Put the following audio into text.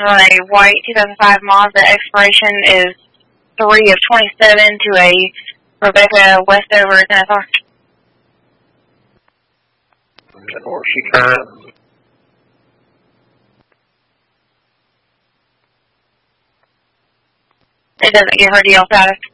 a white 2005 Mazda. Expiration is 3/27 to a Rebecca Westover, Tennessee. Where's she current? It doesn't give her deal status.